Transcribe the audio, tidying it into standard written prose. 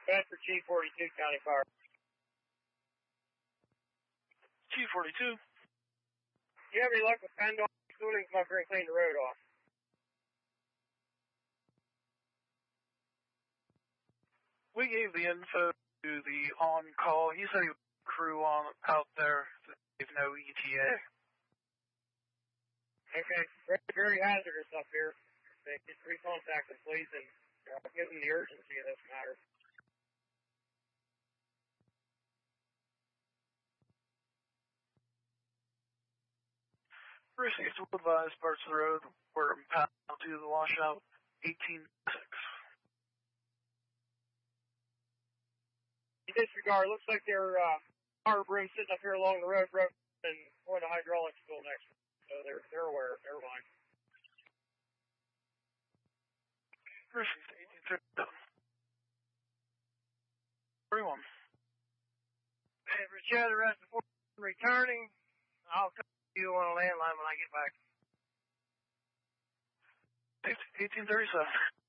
That's for Chief 42 County Fire. Chief 42. Do you have any luck with PennDOT? Students come up here and clean the road off. We gave the info to the on-call. He said he was crew out there. There's no ETA. Okay. Very, very hazardous up here. Just recontact the police and give them the urgency of this matter. Received to advise parts of the road were impounded to the washout 18-6. In disregard, looks like their power broom sitting up here along the road and going to hydraulic school next week. So they're aware. They're fine. Received 18-6. 31. And for show the rest of the returning, I'll come to you on a landline when I get back. 1837.